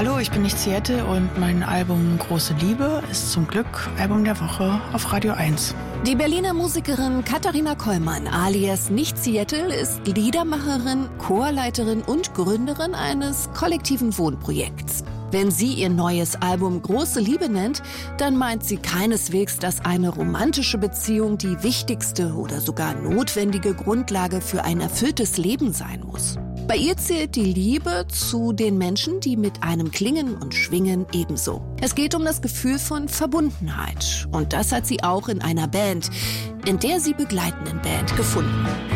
Hallo, ich bin nicht Seattle und mein Album Große Liebe ist zum Glück Album der Woche auf Radio 1. Die Berliner Musikerin Katharina Kollmann alias Nicht Seattle ist Liedermacherin, Chorleiterin und Gründerin eines kollektiven Wohnprojekts. Wenn sie ihr neues Album Große Liebe nennt, dann meint sie keineswegs, dass eine romantische Beziehung die wichtigste oder sogar notwendige Grundlage für ein erfülltes Leben sein muss. Bei ihr zählt die Liebe zu den Menschen, die mit einem klingen und schwingen, ebenso. Es geht um das Gefühl von Verbundenheit. Und das hat sie auch in einer Band, in der sie begleitenden Band, gefunden.